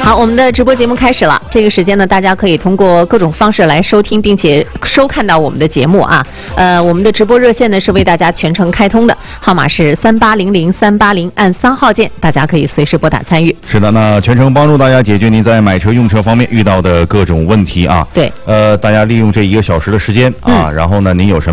好，我们的直播节目开始了。这个时间呢，大家可以通过各种方式来收听，并且收看到我们的节目啊。我们的直播热线呢是为大家全程开通的，号码是3800-380，按3号键，大家可以随时拨打参与。 是的，那全程帮助大家解决您在买车用车方面遇到的各种问题啊。 对， 大家利用这1个小时的时间啊，然后呢，您有什么